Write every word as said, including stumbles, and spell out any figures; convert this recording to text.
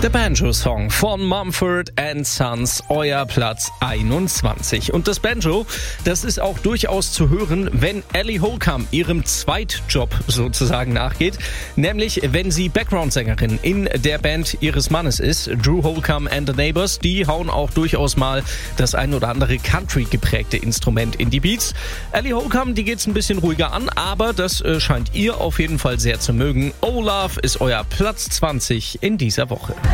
Der Banjo-Song von Mumford and Sons, euer Platz einundzwanzig. Und das Banjo, das ist auch durchaus zu hören, wenn Ellie Holcomb ihrem Zweitjob sozusagen nachgeht. Nämlich, wenn sie Background-Sängerin in der Band ihres Mannes ist. Drew Holcomb and the Neighbors, die hauen auch durchaus mal das ein oder andere Country-geprägte Instrument in die Beats. Ellie Holcomb, die geht's ein bisschen ruhiger an, aber das äh, scheint ihr auf jeden Fall sehr zu mögen. Oh Love ist euer Platz zwanzig in dieser Woche.